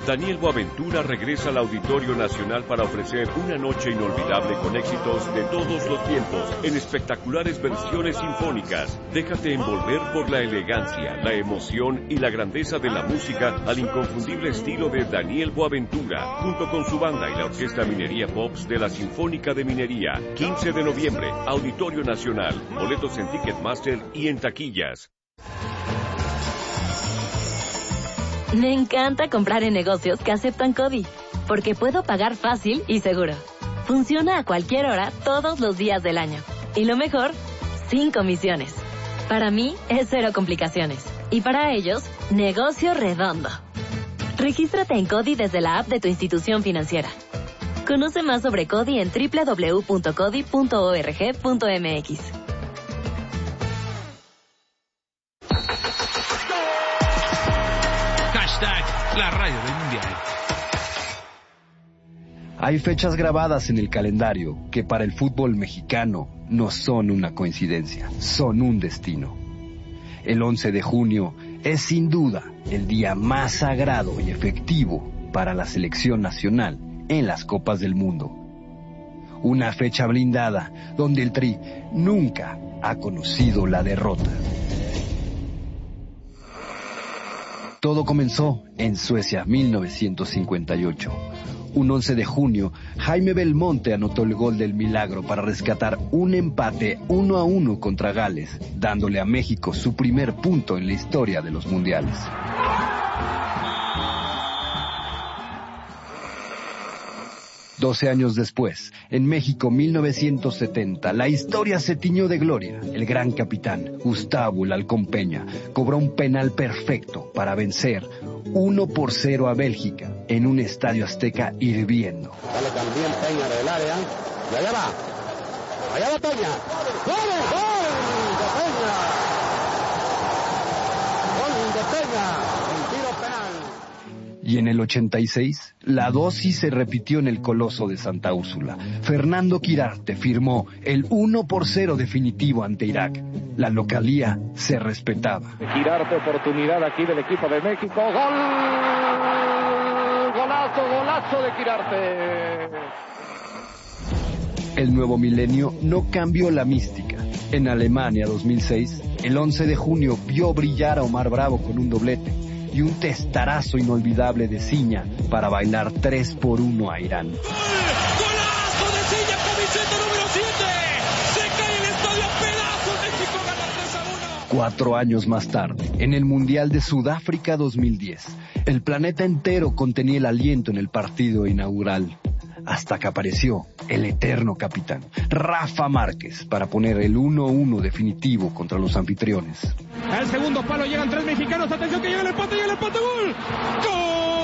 Daniel Boaventura regresa al Auditorio Nacional para ofrecer una noche inolvidable con éxitos de todos los tiempos en espectaculares versiones sinfónicas. Déjate envolver por la elegancia, la emoción y la grandeza de la música al inconfundible estilo de Daniel Boaventura, junto con su banda y la Orquesta Minería Pops de la Sinfónica de Minería. 15 de noviembre, Auditorio Nacional. Boletos en Ticketmaster y en taquillas. Me encanta comprar en negocios que aceptan CODI, porque puedo pagar fácil y seguro. Funciona a cualquier hora, todos los días del año. Y lo mejor, sin comisiones. Para mí, es cero complicaciones. Y para ellos, negocio redondo. Regístrate en CODI desde la app de tu institución financiera. Conoce más sobre CODI en www.codi.org.mx. La radio del Mundial. Hay fechas grabadas en el calendario que para el fútbol mexicano no son una coincidencia, son un destino. El 11 de junio es sin duda el día más sagrado y efectivo para la selección nacional en las Copas del Mundo. Una fecha blindada donde el Tri nunca ha conocido la derrota. Todo comenzó en Suecia, 1958. Un 11 de junio, Jaime Belmonte anotó el gol del milagro para rescatar un empate 1-1 contra Gales, dándole a México su primer punto en la historia de los mundiales. Doce años después, en México 1970, la historia se tiñó de gloria. El gran capitán, Gustavo el Halcón Peña, cobró un penal perfecto para vencer 1-0 a Bélgica en un estadio azteca hirviendo. Sale también Peña del área, y allá va Peña. ¡Gol de Peña! ¡Gol de Peña! En tiro penal. Y en el 86, la dosis se repitió en el Coloso de Santa Úrsula. Fernando Quirarte firmó el 1-0 definitivo ante Irak. La localía se respetaba. Quirarte, oportunidad aquí del equipo de México. ¡Gol! ¡Golazo de Quirarte! El nuevo milenio no cambió la mística. En Alemania 2006, el 11 de junio vio brillar a Omar Bravo con un doblete y un testarazo inolvidable de Ciña para bailar 3-1 a Irán. ¡Golazo de Ciña, camiseta número 7! ¡Se cae el estadio a pedazos! México gana 3-1. 4 años más tarde, en el Mundial de Sudáfrica 2010, el planeta entero contenía el aliento en el partido inaugural, hasta que apareció el eterno capitán, Rafa Márquez, para poner el 1-1 definitivo contra los anfitriones. Al segundo palo llegan 3 mexicanos, atención que llega el empate, ¡gol! ¡Gol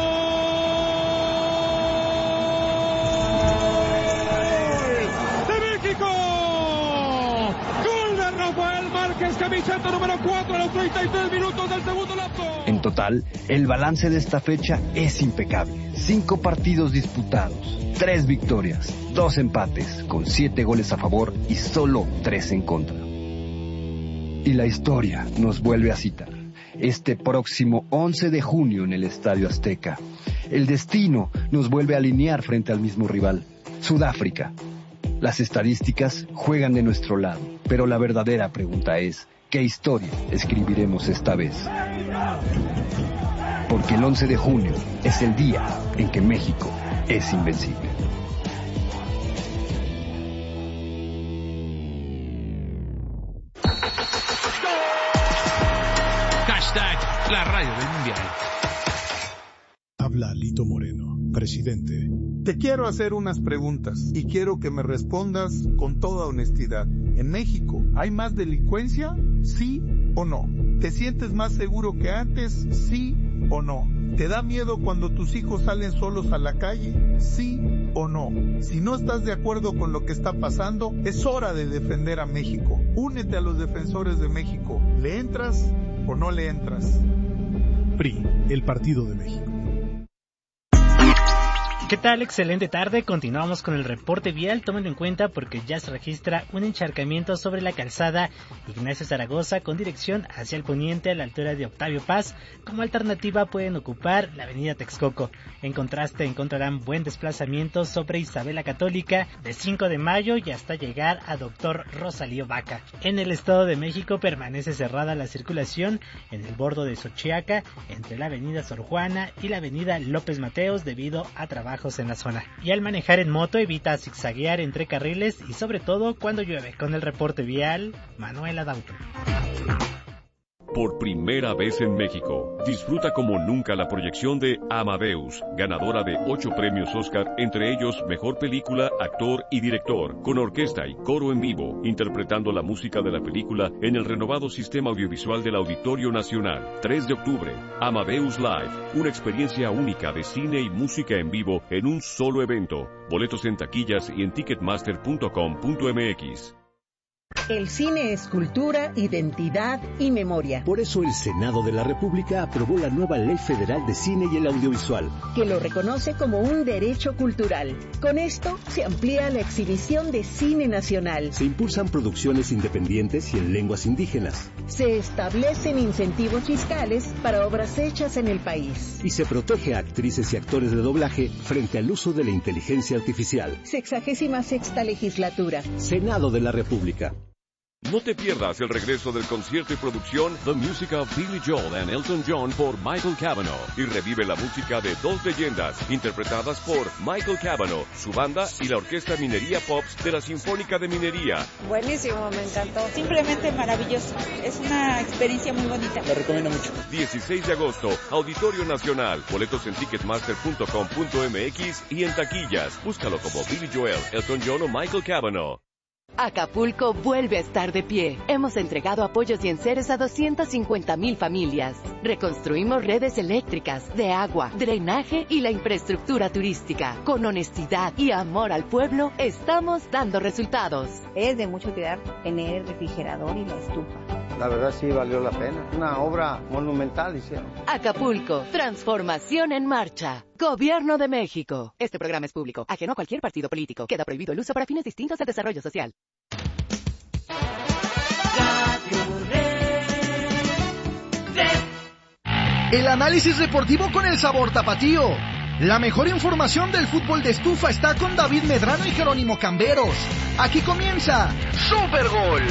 de México! ¡Gol de Rafael Márquez, camiseta número 4 a los 33 minutos del segundo lapso! En total, el balance de esta fecha es impecable. 5 partidos disputados, 3 victorias, 2 empates, con 7 goles a favor y solo 3 en contra. Y la historia nos vuelve a citar. Este próximo 11 de junio en el Estadio Azteca, el destino nos vuelve a alinear frente al mismo rival, Sudáfrica. Las estadísticas juegan de nuestro lado, pero la verdadera pregunta es, ¿qué historia escribiremos esta vez? Porque el 11 de junio es el día en que México es invencible. La radio del Mundial. Habla Lito Moreno, presidente. Te quiero hacer unas preguntas y quiero que me respondas con toda honestidad. ¿En México hay más delincuencia? ¿Sí o no? ¿Te sientes más seguro que antes? ¿Sí o no? ¿Te da miedo cuando tus hijos salen solos a la calle? ¿Sí o no? Si no estás de acuerdo con lo que está pasando, es hora de defender a México. Únete a los defensores de México. ¿Le entras o no le entras? PRI, el Partido de México. ¿Qué tal? Excelente tarde. Continuamos con el reporte vial. Tómenlo en cuenta porque ya se registra un encharcamiento sobre la calzada Ignacio Zaragoza con dirección hacia el poniente a la altura de Octavio Paz. Como alternativa pueden ocupar la avenida Texcoco. En contraste encontrarán buen desplazamiento sobre Isabel la Católica de 5 de mayo y hasta llegar a Dr. Rosalío Vaca. En el Estado de México permanece cerrada la circulación en el bordo de Xochiaca entre la avenida Sor Juana y la avenida López Mateos debido a trabajos en la zona. Y al manejar en moto evita zigzaguear entre carriles y sobre todo cuando llueve. Con el reporte vial, Manuel Adauto. Por primera vez en México, disfruta como nunca la proyección de Amadeus, ganadora de 8 premios Oscar, entre ellos Mejor Película, Actor y Director, con orquesta y coro en vivo, interpretando la música de la película en el renovado sistema audiovisual del Auditorio Nacional. 3 de octubre, Amadeus Live, una experiencia única de cine y música en vivo en un solo evento. Boletos en taquillas y en ticketmaster.com.mx. El cine es cultura, identidad y memoria. Por eso el Senado de la República aprobó la nueva Ley Federal de Cine y el Audiovisual, que lo reconoce como un derecho cultural. Con esto se amplía la exhibición de cine nacional. Se impulsan producciones independientes y en lenguas indígenas. Se establecen incentivos fiscales para obras hechas en el país. Y se protege a actrices y actores de doblaje frente al uso de la inteligencia artificial. 66ª legislatura. Senado de la República. No te pierdas el regreso del concierto y producción The Music of Billy Joel and Elton John por Michael Cavanaugh y revive la música de dos leyendas interpretadas por Michael Cavanaugh, su banda y la Orquesta Minería Pops de la Sinfónica de Minería. Buenísimo, me encantó. Simplemente maravilloso. Es una experiencia muy bonita. Lo recomiendo mucho. 16 de agosto, Auditorio Nacional. Boletos en ticketmaster.com.mx y en taquillas. Búscalo como Billy Joel, Elton John o Michael Cavanaugh. Acapulco vuelve a estar de pie. Hemos entregado apoyos y enseres a 250,000 familias. Reconstruimos redes eléctricas, de agua, drenaje y la infraestructura turística. Con honestidad y amor al pueblo, estamos dando resultados. Es de mucho cuidar tener el refrigerador y la estufa. La verdad sí valió la pena. Una obra monumental hicieron. Acapulco, transformación en marcha. Gobierno de México. Este programa es público, ajeno a cualquier partido político. Queda prohibido el uso para fines distintos del desarrollo social. El análisis deportivo con el sabor tapatío. La mejor información del fútbol de estufa está con David Medrano y Jerónimo Camberos. Aquí comienza Supergol.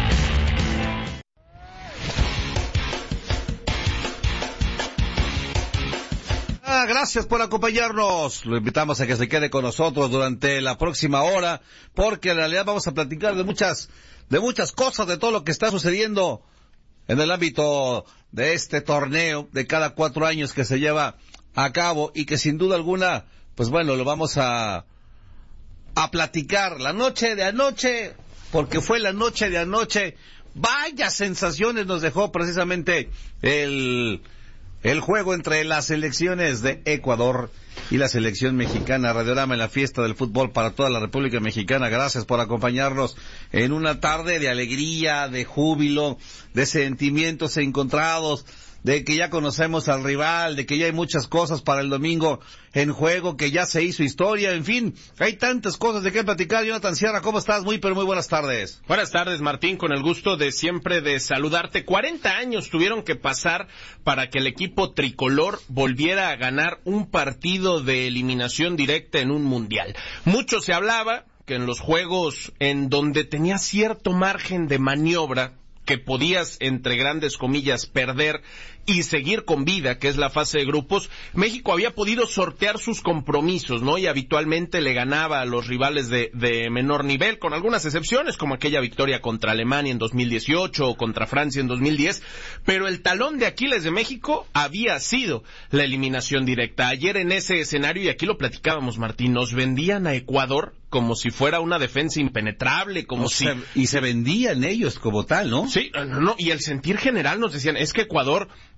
Gracias por acompañarnos. Lo invitamos a que se quede con nosotros durante la próxima hora, porque en realidad vamos a platicar de muchas cosas, de todo lo que está sucediendo en el ámbito de este torneo de cada 4 años que se lleva a cabo y que sin duda alguna, pues bueno, lo vamos a platicar. La noche de anoche, porque fue la noche de anoche, vaya sensaciones nos dejó precisamente el juego entre las selecciones de Ecuador y la selección mexicana. Radiorama en la fiesta del fútbol para toda la República Mexicana. Gracias por acompañarnos en una tarde de alegría, de júbilo, de sentimientos encontrados, de que ya conocemos al rival, de que ya hay muchas cosas para el domingo en juego, que ya se hizo historia, en fin, hay tantas cosas de qué platicar. Jonathan Sierra, ¿cómo estás? Muy buenas tardes. Buenas tardes, Martín, con el gusto de siempre de saludarte. 40 años tuvieron que pasar para que el equipo tricolor volviera a ganar un partido de eliminación directa en un mundial. Mucho se hablaba que en los juegos en donde tenía cierto margen de maniobra, que podías, entre grandes comillas, perder y seguir con vida, que es la fase de grupos, México había podido sortear sus compromisos, ¿no? Y habitualmente le ganaba a los rivales de menor nivel, con algunas excepciones, como aquella victoria contra Alemania en 2018 o contra Francia en 2010, pero el talón de Aquiles de México había sido la eliminación directa. Ayer en ese escenario, y aquí lo platicábamos, Martín, nos vendían a Ecuador como si fuera una defensa impenetrable, y se vendían ellos como tal, ¿no? Sí, no, y el sentir general nos decían, es que Ecuador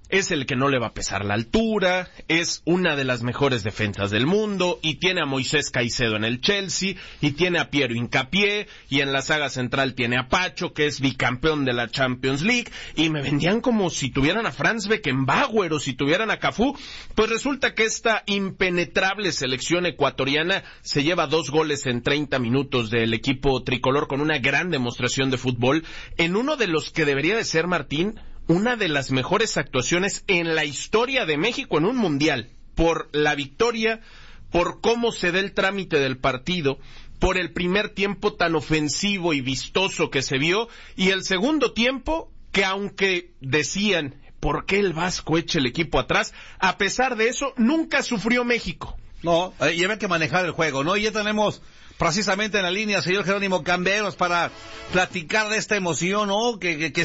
es el que no le va a pesar la altura, es una de las mejores defensas del mundo, y tiene a Moisés Caicedo en el Chelsea, y tiene a Piero Hincapié, y en la saga central tiene a Pacho, que es bicampeón de la Champions League, y me vendían como si tuvieran a Franz Beckenbauer o si tuvieran a Cafú. Pues resulta que esta impenetrable selección ecuatoriana se lleva 2 goles en 30 minutos del equipo tricolor, con una gran demostración de fútbol, en uno de los que debería de ser, Martín, una de las mejores actuaciones en la historia de México en un mundial, por la victoria, por cómo se da el trámite del partido, por el primer tiempo tan ofensivo y vistoso que se vio, y el segundo tiempo que, aunque decían, ¿por qué el Vasco echa el equipo atrás?, a pesar de eso, nunca sufrió México. No, y había que manejar el juego, ¿no? Y ya tenemos precisamente en la línea, señor Jerónimo Camberos, para platicar de esta emoción, ¿no?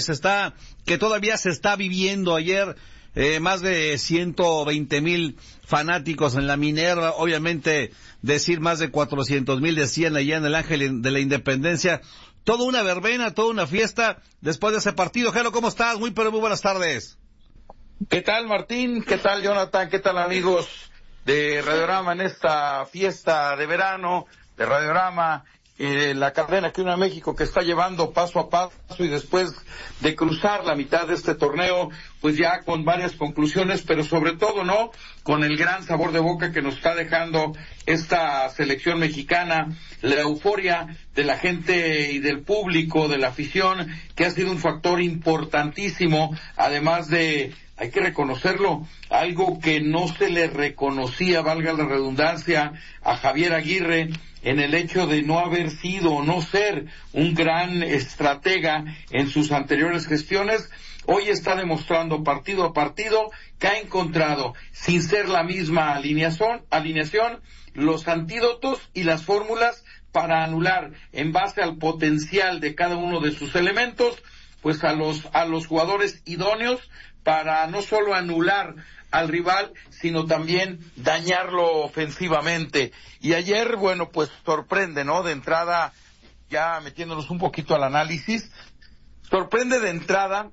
Que todavía se está viviendo. Ayer, más de 120,000 fanáticos en la Minerva, obviamente decir más de 400,000 decían allá en el Ángel de la Independencia. Toda una verbena, toda una fiesta después de ese partido. Jero, ¿cómo estás? Muy buenas tardes. ¿Qué tal, Martín? ¿Qué tal, Jonathan? ¿Qué tal, amigos de Radiorama en esta fiesta de verano de Radiorama, la cadena que une a México, que está llevando paso a paso, y después de cruzar la mitad de este torneo, pues ya con varias conclusiones, pero sobre todo, ¿no?, con el gran sabor de boca que nos está dejando esta selección mexicana, la euforia de la gente y del público, de la afición, que ha sido un factor importantísimo, además de, hay que reconocerlo, algo que no se le reconocía, valga la redundancia, a Javier Aguirre, en el hecho de no haber sido o no ser un gran estratega en sus anteriores gestiones. Hoy está demostrando partido a partido que ha encontrado, sin ser la misma alineación, los antídotos y las fórmulas para anular, en base al potencial de cada uno de sus elementos, pues a los jugadores idóneos para no solo anular al rival, sino también dañarlo ofensivamente. Y ayer, bueno, pues sorprende, ¿no? De entrada, ya metiéndonos un poquito al análisis, sorprende de entrada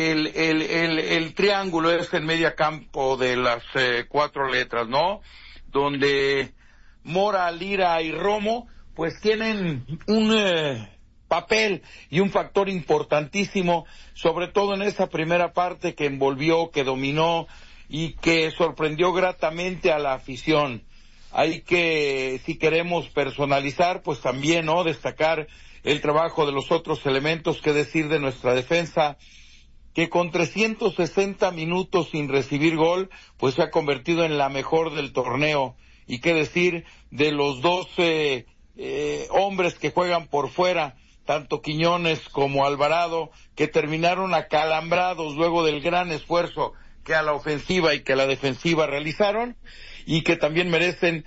el triángulo ese en media campo de las 4 letras, ¿no? Donde Mora, Lira y Romo, pues tienen un papel y un factor importantísimo, sobre todo en esa primera parte que envolvió, que dominó y que sorprendió gratamente a la afición. Hay que, si queremos personalizar, pues también, ¿no?, destacar el trabajo de los otros elementos, que decir de nuestra defensa, que con 360 minutos sin recibir gol, pues se ha convertido en la mejor del torneo. Y qué decir de los 12 hombres que juegan por fuera, tanto Quiñones como Alvarado, que terminaron acalambrados luego del gran esfuerzo que a la ofensiva y que a la defensiva realizaron, y que también merecen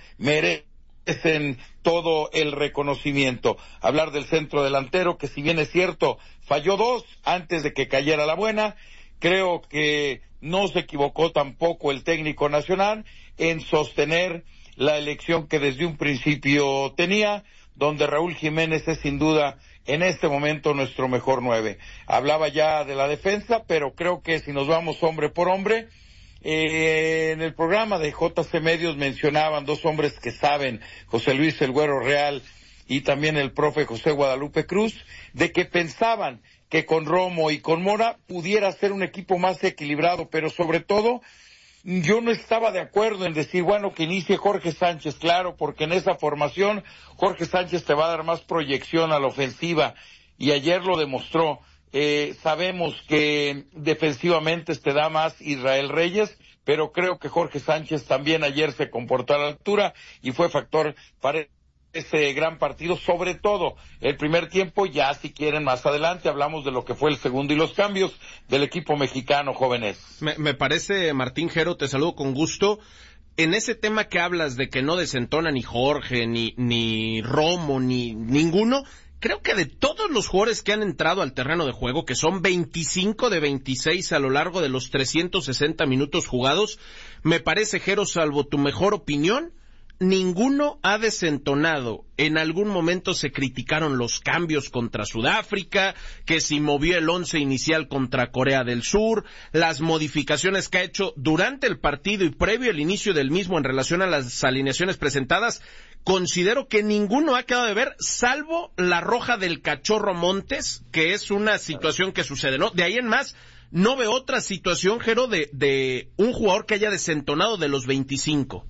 todo el reconocimiento. Hablar del centro delantero, que si bien es cierto, falló 2 antes de que cayera la buena, creo que no se equivocó tampoco el técnico nacional en sostener la elección que desde un principio tenía, donde Raúl Jiménez es sin duda en este momento nuestro mejor 9. Hablaba ya de la defensa, pero creo que si nos vamos hombre por hombre, en el programa de JC Medios mencionaban 2 hombres que saben, José Luis El Güero Real y también el profe José Guadalupe Cruz, de que pensaban que con Romo y con Mora pudiera ser un equipo más equilibrado, pero sobre todo yo no estaba de acuerdo en decir, bueno, que inicie Jorge Sánchez, claro, porque en esa formación Jorge Sánchez te va a dar más proyección a la ofensiva, y ayer lo demostró. Sabemos que defensivamente te da más Israel Reyes, pero creo que Jorge Sánchez también ayer se comportó a la altura y fue factor para ese gran partido, sobre todo el primer tiempo. Ya si quieren más adelante hablamos de lo que fue el segundo y los cambios del equipo mexicano, jóvenes. Me parece, Martín Jero, te saludo con gusto. En ese tema que hablas de que no desentona ni Jorge, ni Romo, ni ninguno, creo que de todos los jugadores que han entrado al terreno de juego, que son 25 de 26 a lo largo de los 360 minutos jugados, me parece, Jero, salvo tu mejor opinión, ninguno ha desentonado. En algún momento se criticaron los cambios contra Sudáfrica, que si movió el 11 inicial contra Corea del Sur, las modificaciones que ha hecho durante el partido y previo al inicio del mismo en relación a las alineaciones presentadas. Considero que ninguno ha quedado de ver, salvo la roja del Cachorro Montes, que es una situación que sucede, ¿no? De ahí en más, no veo otra situación, Jero, de un jugador que haya desentonado de los 25.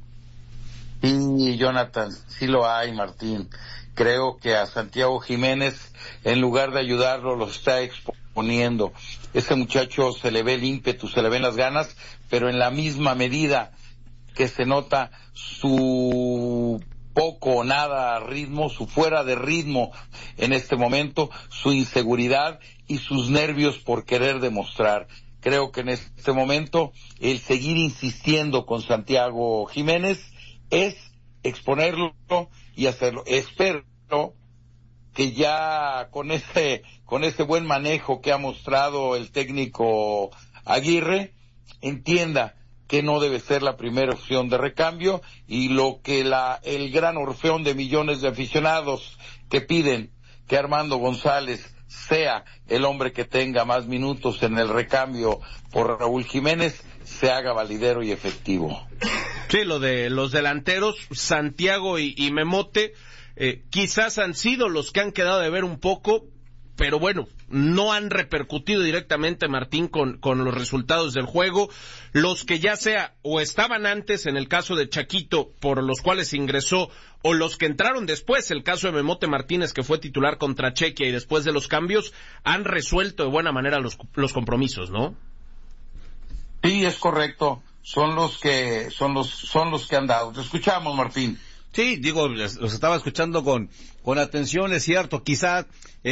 Sí, Jonathan, sí lo hay, Martín. Creo que a Santiago Jiménez, en lugar de ayudarlo, lo está exponiendo. Ese muchacho se le ve el ímpetu, se le ven las ganas, pero en la misma medida que se nota su poco o nada ritmo, su fuera de ritmo en este momento, su inseguridad y sus nervios por querer demostrar. Creo que en este momento el seguir insistiendo con Santiago Jiménez es exponerlo y hacerlo. Espero que ya con ese buen manejo que ha mostrado el técnico Aguirre, entienda que no debe ser la primera opción de recambio, y lo que el gran orfeón de millones de aficionados que piden que Armando González sea el hombre que tenga más minutos en el recambio por Raúl Jiménez, se haga validero y efectivo. Sí, lo de los delanteros, Santiago y Memote, quizás han sido los que han quedado de ver un poco, pero bueno, no han repercutido directamente, Martín, con los resultados del juego. Los que ya sea o estaban antes, en el caso de Chaquito, por los cuales ingresó, o los que entraron después, el caso de Memote Martínez, que fue titular contra Chequia y después de los cambios, han resuelto de buena manera los compromisos, ¿no? Sí, es correcto. Son los que han dado. Te escuchamos, Martín. Sí, digo, los estaba escuchando con atención, es cierto. Quizá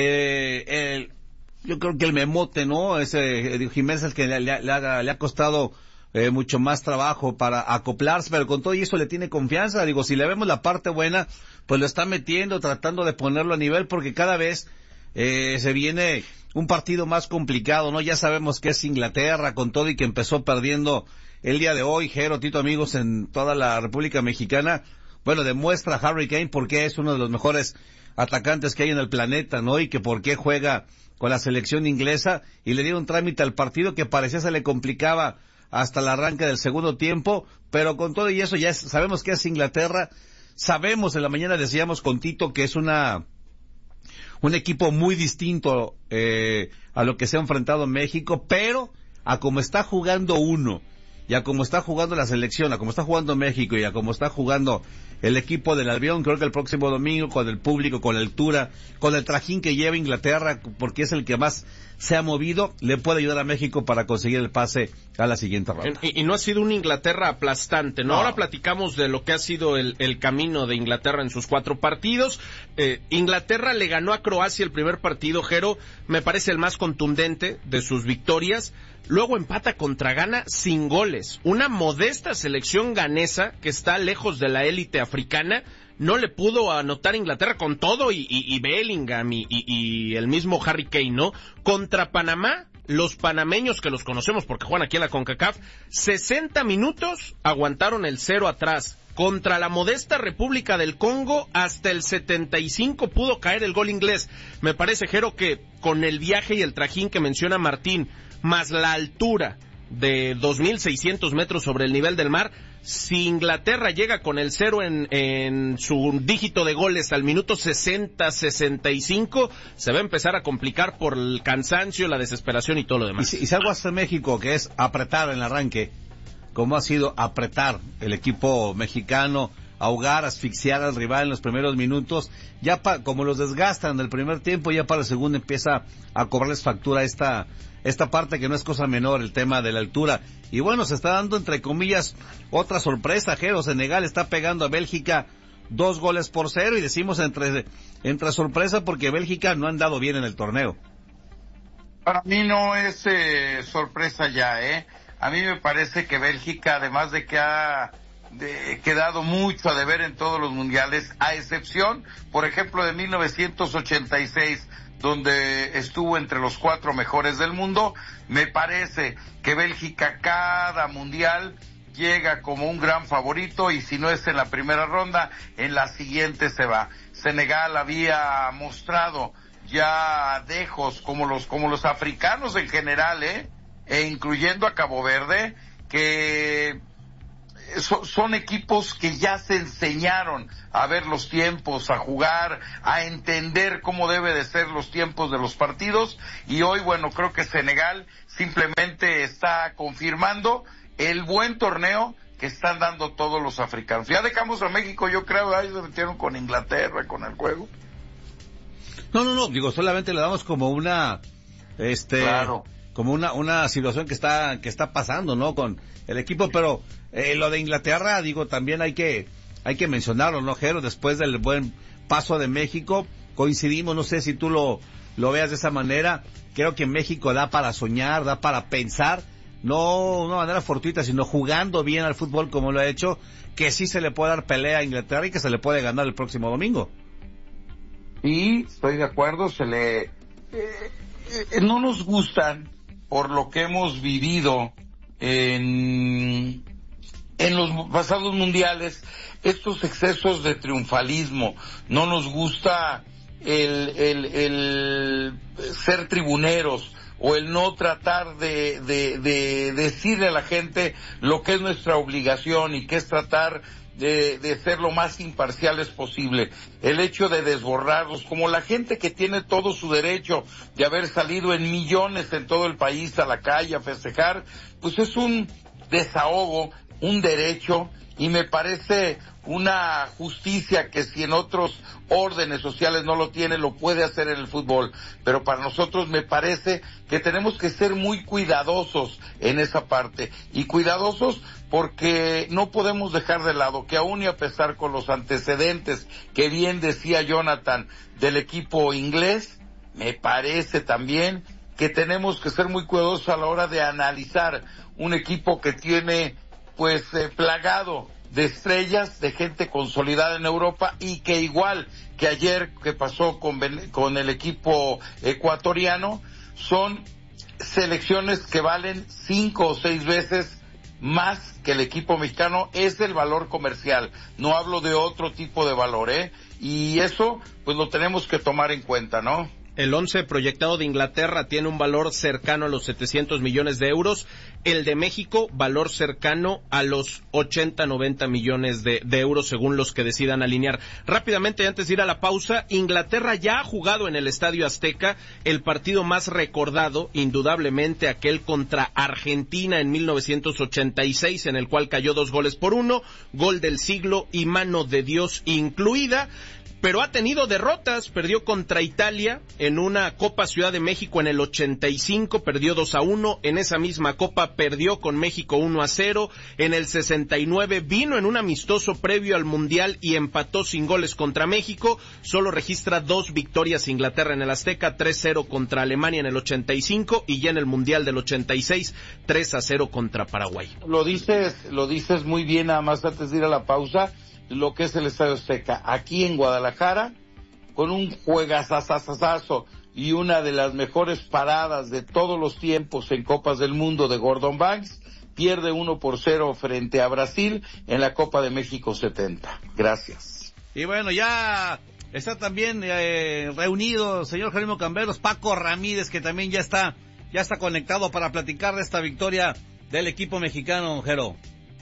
yo creo que el Memote, ¿no? Ese Jiménez, el que le ha costado mucho más trabajo para acoplarse, pero con todo eso le tiene confianza. Digo, si le vemos la parte buena, pues lo está metiendo, tratando de ponerlo a nivel, porque cada vez se viene un partido más complicado, ¿no? Ya sabemos que es Inglaterra, con todo y que empezó perdiendo el día de hoy, Jero, Tito, amigos, en toda la República Mexicana. Bueno, demuestra Harry Kane por qué es uno de los mejores atacantes que hay en el planeta, ¿no? Y que por qué juega con la selección inglesa, y le dieron trámite al partido que parecía se le complicaba hasta el arranque del segundo tiempo, pero con todo y eso ya sabemos que es Inglaterra. Sabemos, en la mañana decíamos con Tito que es un equipo muy distinto a lo que se ha enfrentado en México, pero a como está jugando uno, y a como está jugando la selección, a como está jugando México y a como está jugando el equipo del Albión, creo que el próximo domingo, con el público, con la altura, con el trajín que lleva Inglaterra, porque es el que más se ha movido, le puede ayudar a México para conseguir el pase a la siguiente ronda. Y no ha sido una Inglaterra aplastante, ¿no? Ahora platicamos de lo que ha sido el camino de Inglaterra en sus 4 partidos. Inglaterra le ganó a Croacia el primer partido, Jero, me parece el más contundente de sus victorias. Luego empata contra Ghana sin goles. Una modesta selección ganesa que está lejos de la élite africana. No le pudo anotar a Inglaterra con todo y Bellingham y el mismo Harry Kane, ¿no? Contra Panamá, los panameños que los conocemos porque juegan aquí en la CONCACAF, 60 minutos aguantaron el 0 atrás. Contra la modesta República del Congo, hasta el 75 pudo caer el gol inglés. Me parece, Jero, que con el viaje y el trajín que menciona Martín, más la altura de 2.600 metros sobre el nivel del mar, si Inglaterra llega con el 0 en su dígito de goles al minuto 60-65, se va a empezar a complicar por el cansancio, la desesperación y todo lo demás. Y si algo hace México, que es apretar en el arranque, como ha sido apretar el equipo mexicano, ahogar, asfixiar al rival en los primeros minutos, ya como los desgastan del primer tiempo, ya para el segundo empieza a cobrarles factura esta parte que no es cosa menor, el tema de la altura. Y bueno, se está dando entre comillas otra sorpresa, Jero. Senegal está pegando a Bélgica 2-0, y decimos entre sorpresa porque Bélgica no ha andado bien en el torneo. Para mí no es sorpresa ya, A mí me parece que Bélgica, además de que ha quedado mucho a deber en todos los mundiales, a excepción, por ejemplo, de 1986, donde estuvo entre los 4 mejores del mundo, me parece que Bélgica cada mundial llega como un gran favorito y si no es en la primera ronda, en la siguiente se va. Senegal había mostrado ya dejos como los africanos en general, e incluyendo a Cabo Verde, que son equipos que ya se enseñaron a ver los tiempos, a jugar, a entender cómo debe de ser los tiempos de los partidos, y hoy, bueno, creo que Senegal simplemente está confirmando el buen torneo que están dando todos los africanos. Ya dejamos a México, yo creo, ahí se metieron con Inglaterra, con el juego. No, digo, solamente le damos como una, claro, como una situación que está pasando, ¿no? Con el equipo, pero lo de Inglaterra, digo, también hay que mencionarlo, ¿no, Jero? Después del buen paso de México, coincidimos, no sé si tú lo veas de esa manera. Creo que México da para soñar, da para pensar, no de una manera fortuita, sino jugando bien al fútbol como lo ha hecho, que sí se le puede dar pelea a Inglaterra y que se le puede ganar el próximo domingo. Y estoy de acuerdo, no nos gustan, por lo que hemos vivido en los pasados mundiales, estos excesos de triunfalismo. No nos gusta el ser tribuneros, o el no tratar de decirle a la gente lo que es nuestra obligación, y que es tratar de ser lo más imparciales posible. El hecho de desbordarlos, como la gente que tiene todo su derecho de haber salido en millones en todo el país a la calle a festejar, pues es un desahogo, un derecho, y me parece una justicia que si en otros órdenes sociales no lo tiene, lo puede hacer en el fútbol. Pero para nosotros me parece que tenemos que ser muy cuidadosos en esa parte, y cuidadosos porque no podemos dejar de lado que aún y a pesar con los antecedentes que bien decía Jonathan del equipo inglés, me parece también que tenemos que ser muy cuidadosos a la hora de analizar un equipo que tiene pues plagado de estrellas, de gente consolidada en Europa, y que igual que ayer que pasó con el equipo ecuatoriano, son selecciones que valen 5 o 6 veces más que el equipo mexicano. Es el valor comercial, no hablo de otro tipo de valor, y eso pues lo tenemos que tomar en cuenta, ¿no? El 11 proyectado de Inglaterra tiene un valor cercano a los 700 millones de euros. El de México, valor cercano a los 80-90 millones de euros, según los que decidan alinear. Rápidamente, antes de ir a la pausa, Inglaterra ya ha jugado en el Estadio Azteca el partido más recordado, indudablemente aquel contra Argentina en 1986, en el cual cayó 2-1, gol del siglo y mano de Dios incluida. Pero ha tenido derrotas, perdió contra Italia en una Copa Ciudad de México en el 85, perdió 2-1, en esa misma Copa perdió con México 1-0, en el 69 vino en un amistoso previo al Mundial y empató sin goles contra México, solo registra 2 victorias Inglaterra en el Azteca, 3-0 contra Alemania en el 85 y ya en el Mundial del 86, 3-0 contra Paraguay. Lo dices muy bien, nada más antes de ir a la pausa, lo que es el Estadio Azteca, aquí en Guadalajara, con un juegazazazazo y una de las mejores paradas de todos los tiempos en Copas del Mundo de Gordon Banks, pierde 1-0 frente a Brasil en la Copa de México 70. Gracias. Y bueno, ya está también reunido, señor Jerónimo Camberos, Paco Ramírez, que también ya está conectado para platicar de esta victoria del equipo mexicano, Jero.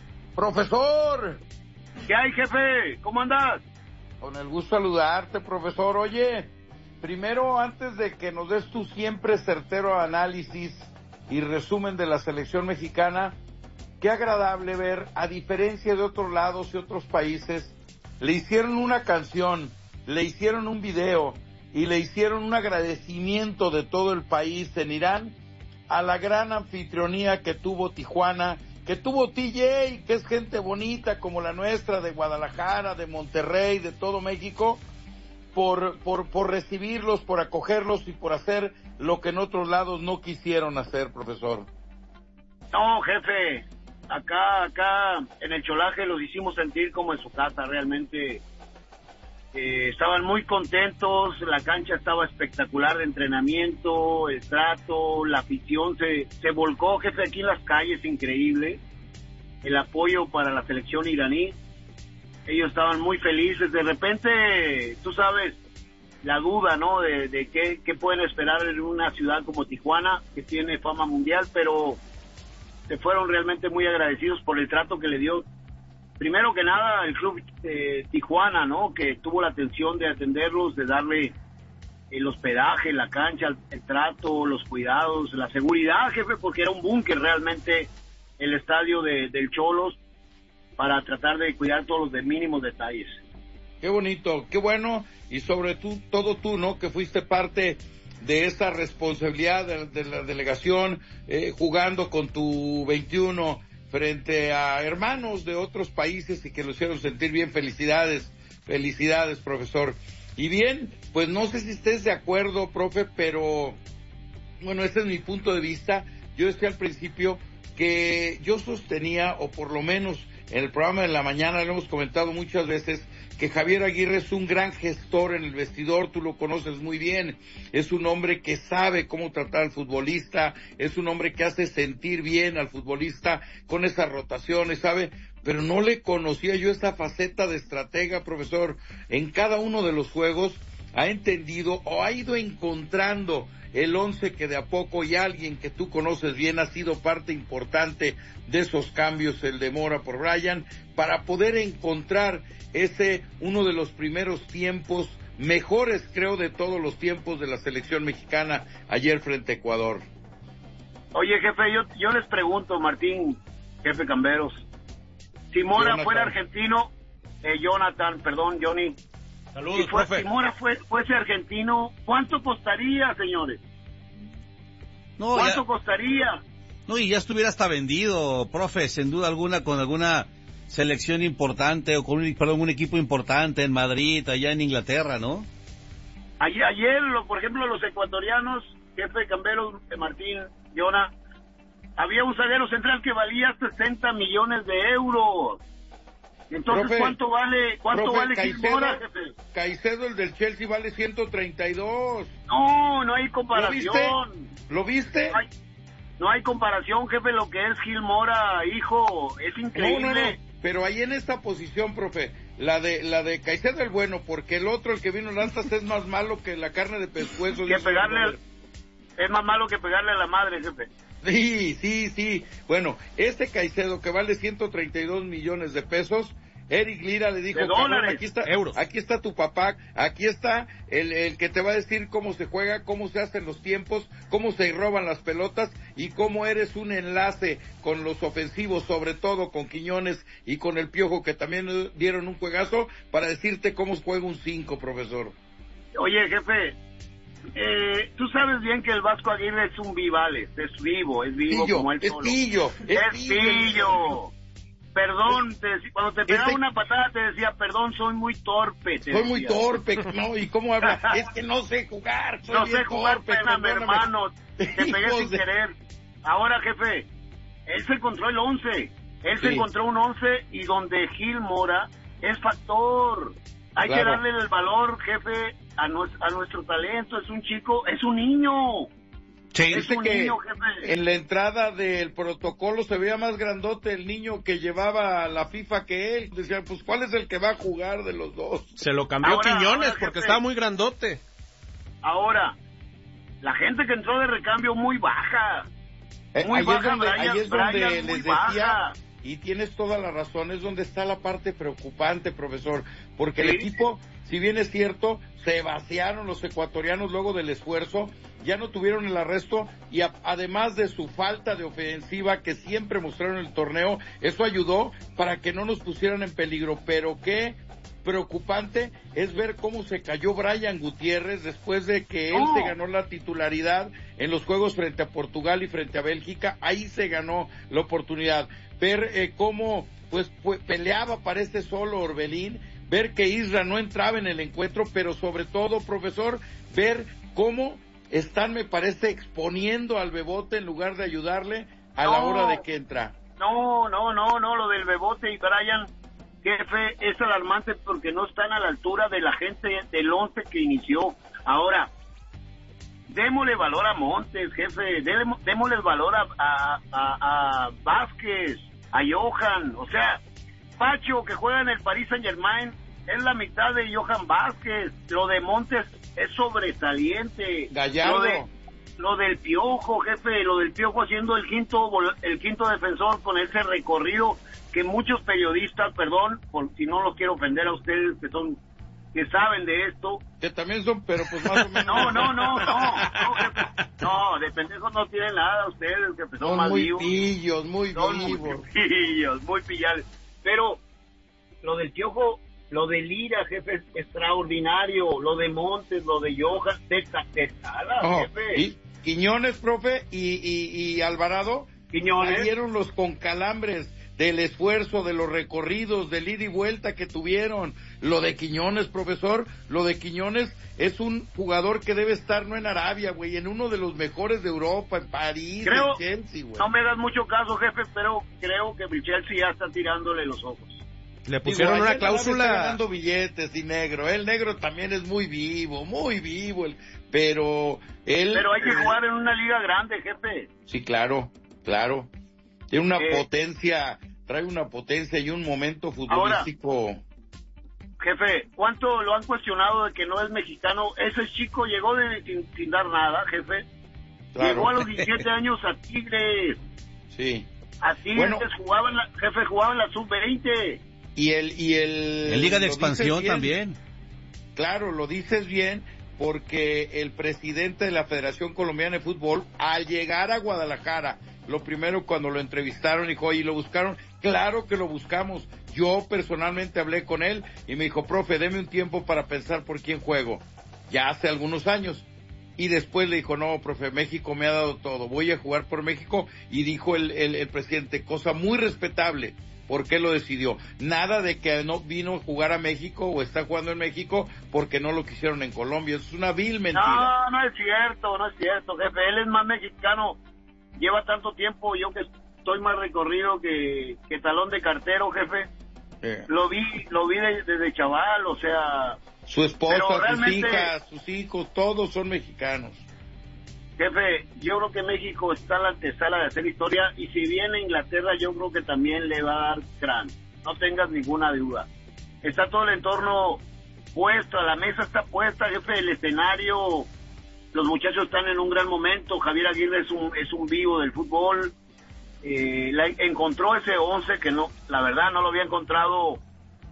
¡Profesor! ¿Qué hay, jefe? ¿Cómo andas? Con el gusto de saludarte, profesor. Oye, primero, antes de que nos des tu siempre certero análisis y resumen de la selección mexicana, qué agradable ver, a diferencia de otros lados y otros países, le hicieron una canción, le hicieron un video y le hicieron un agradecimiento de todo el país en Irán a la gran anfitrionía que tuvo Tijuana, que tuvo TJ, que es gente bonita como la nuestra, de Guadalajara, de Monterrey, de todo México, por recibirlos, por acogerlos y por hacer lo que en otros lados no quisieron hacer, profesor. No, jefe, acá en el Cholaje los hicimos sentir como en su casa, realmente estaban muy contentos, la cancha estaba espectacular de entrenamiento, el trato, la afición se volcó, jefe, aquí en las calles, increíble. el apoyo para la selección iraní. Ellos estaban muy felices. De repente, tú sabes, la duda, ¿no? De qué pueden esperar en una ciudad como Tijuana, que tiene fama mundial, pero se fueron realmente muy agradecidos por el trato que le dio, primero que nada, el club Tijuana, ¿no? Que tuvo la atención de atenderlos, de darle el hospedaje, la cancha, el trato, los cuidados, la seguridad, jefe, porque era un búnker realmente el estadio del Cholos, para tratar de cuidar todos los mínimos detalles. Qué bonito, qué bueno, y sobre todo tú, ¿no? Que fuiste parte de esa responsabilidad de la delegación, jugando con tu 21 frente a hermanos de otros países y que lo hicieron sentir bien. Felicidades, profesor. Y bien, pues no sé si estés de acuerdo, profe, pero bueno, ese es mi punto de vista. Yo decía al principio que yo sostenía, o por lo menos en el programa de la mañana lo hemos comentado muchas veces, que Javier Aguirre es un gran gestor en el vestidor. Tú lo conoces muy bien, es un hombre que sabe cómo tratar al futbolista, es un hombre que hace sentir bien al futbolista con esas rotaciones, ¿sabe? Pero no le conocía yo esa faceta de estratega, profesor. En cada uno de los juegos ha entendido o ha ido encontrando el 11 que de a poco, y alguien que tú conoces bien ha sido parte importante de esos cambios, el de Mora por Bryan, para poder encontrar ese uno de los primeros tiempos mejores, creo, de todos los tiempos de la selección mexicana ayer frente a Ecuador. Oye, jefe, yo les pregunto, Martín, jefe Camberos, si Mora fuera argentino, Johnny. Saludos, profe. Si Mora fuese argentino, ¿cuánto costaría, señores? No, ¿Cuánto costaría? No, y ya estuviera hasta vendido, profe, sin duda alguna, con alguna selección importante, o con un equipo importante en Madrid, allá en Inglaterra, ¿no? Ayer, por ejemplo, los ecuatorianos, jefe Camberos, Martín, Jonah, había un zaguero central que valía 60 millones de euros. Entonces, profe, ¿cuánto vale Caicedo, Mora, jefe? Caicedo, el del Chelsea, vale 132. No hay comparación. ¿Lo viste? No hay comparación, jefe, lo que es Gil Mora, hijo, es increíble. No. Pero ahí en esta posición, profe, la de Caicedo el bueno, porque el otro, el que vino en altas, es más malo que la carne de pescuezo. Es más malo que pegarle a la madre, jefe. Sí. Bueno, este Caicedo que vale 132 millones de pesos, Eric Lira le dijo, aquí está tu papá, aquí está el que te va a decir cómo se juega, cómo se hacen los tiempos, cómo se roban las pelotas y cómo eres un enlace con los ofensivos, sobre todo con Quiñones y con el Piojo, que también dieron un juegazo, para decirte cómo juega un 5, profesor. Oye, jefe, tú sabes bien que el Vasco Aguirre es un vivales, es vivo como él solo. Es pillo. Perdón, cuando te pegaba una patada te decía, perdón, soy muy torpe. Soy muy torpe, no, ¿y cómo habla? Es que no sé jugar, no sé jugar, perdóname, hermano, te pegué sin querer. Ahora, jefe, él se encontró el 11, se encontró un 11 y donde Gil Mora es factor. Hay que darle el valor, jefe, a nuestro talento. Es un chico, es un niño. Sí, dice que en la entrada del protocolo se veía más grandote el niño que llevaba la FIFA que él. Decían, pues, ¿cuál es el que va a jugar de los dos? Se lo cambió Quiñones porque estaba muy grandote. Ahora, la gente que entró de recambio muy baja. Muy baja, ahí es donde les decía, baja. Y tienes toda la razón, es donde está la parte preocupante, profesor, porque el equipo, si bien es cierto, se vaciaron los ecuatorianos luego del esfuerzo, ya no tuvieron el arresto, y además de su falta de ofensiva que siempre mostraron en el torneo, eso ayudó para que no nos pusieran en peligro. Pero qué preocupante es ver cómo se cayó Bryan Gutiérrez después de que él se ganó la titularidad en los juegos frente a Portugal y frente a Bélgica. Ahí se ganó la oportunidad. Ver cómo pues peleaba, parece solo Orbelín, ver que Isra no entraba en el encuentro, pero sobre todo, profesor, ver cómo están, me parece, exponiendo al Bebote en lugar de ayudarle a la hora de que entra. No, lo del Bebote y Bryan, jefe, es alarmante porque no están a la altura de la gente del 11 que inició. Ahora, démosle valor a Montes, jefe, démosle valor a Vázquez. a Johan, o sea, Pacho, que juega en el Paris Saint-Germain, es la mitad de Johan Vázquez. Lo de Montes es sobresaliente. Gallardo. Lo del Piojo, jefe, lo del Piojo haciendo el quinto defensor con ese recorrido que muchos periodistas, perdón, por si no los quiero ofender a ustedes que saben de esto. Que también son, pero pues más o menos. No, jefe. No, de pendejos no tienen nada ustedes, jefe, son más muy vivos. Pillos, muy vivos. Muy pillados. Pero lo del Piojo, lo de Lira, jefe, es extraordinario. Lo de Montes, lo de Johan, te sala, jefe. Y Quiñones, profe, y Alvarado, salieron los con calambres del esfuerzo, de los recorridos, del ida y vuelta que tuvieron. Lo de Quiñones, profesor, lo de Quiñones es un jugador que debe estar no en Arabia, güey, en uno de los mejores de Europa, en París, en Chelsea, güey. No me das mucho caso, jefe, pero creo que el Chelsea ya está tirándole los ojos. Le pusieron una cláusula. Está ganando billetes y negro. El negro también es muy vivo, pero él. Pero hay que jugar en una liga grande, jefe. Sí, claro. Tiene una potencia, trae una potencia y un momento futbolístico. Ahora, jefe, ¿cuánto lo han cuestionado de que no es mexicano? Ese chico llegó sin dar nada, jefe. Claro. Llegó a los 17 años a Tigres. Sí. A Tigres jugaba en la sub-20. Y en Liga de Expansión también. Claro, lo dices bien, porque el presidente de la Federación Colombiana de Fútbol, al llegar a Guadalajara, lo primero cuando lo entrevistaron, dijo, oye, ¿lo buscaron? Claro que lo buscamos. Yo personalmente hablé con él y me dijo, profe, deme un tiempo para pensar por quién juego. Ya hace algunos años. Y después le dijo, no, profe, México me ha dado todo, voy a jugar por México. Y dijo el presidente, cosa muy respetable. ¿Por qué lo decidió? Nada de que no vino a jugar a México o está jugando en México porque no lo quisieron en Colombia. Eso es una vil mentira. No es cierto, jefe. Él es más mexicano. Lleva tanto tiempo, yo que estoy más recorrido que talón de cartero, jefe. Lo vi desde chaval, o sea... Su esposa, sus hijas, sus hijos, todos son mexicanos. Jefe, yo creo que México está a la antesala de hacer historia, y si viene Inglaterra, yo creo que también le va a dar gran. No tengas ninguna duda. Está todo el entorno puesto, la mesa está puesta, jefe, el escenario, los muchachos están en un gran momento. Javier Aguirre es un vivo del fútbol. Encontró ese 11 que no, la verdad no lo había encontrado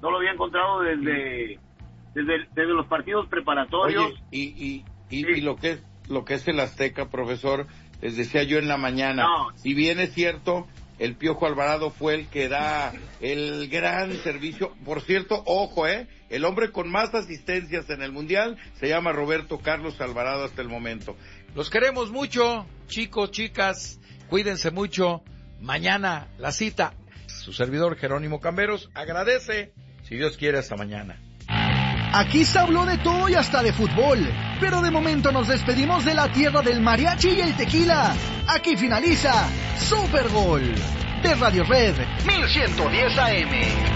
desde los partidos preparatorios. Oye, y lo que es el Azteca, profesor, les decía yo en la mañana, si bien es cierto, el Piojo Alvarado fue el que da el gran servicio. Por cierto, ojo, el hombre con más asistencias en el Mundial se llama Roberto Carlos Alvarado hasta el momento. Los queremos mucho, chicos, chicas, cuídense mucho. Mañana la cita. Su servidor Jerónimo Camberos agradece, si Dios quiere, hasta mañana. Aquí se habló de todo y hasta de fútbol, pero de momento nos despedimos de la tierra del mariachi y el tequila. Aquí finaliza Super Gol de Radio Red 1110 AM.